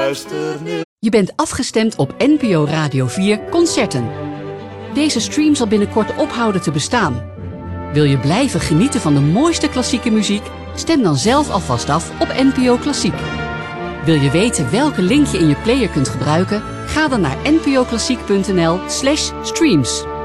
luister nu. Je bent afgestemd op NPO Radio 4 Concerten. Deze stream zal binnenkort ophouden te bestaan. Wil je blijven genieten van de mooiste klassieke muziek? Stem dan zelf alvast af op NPO Klassiek. Wil je weten welke link je in je player kunt gebruiken? Ga dan naar npoklassiek.nl/streams.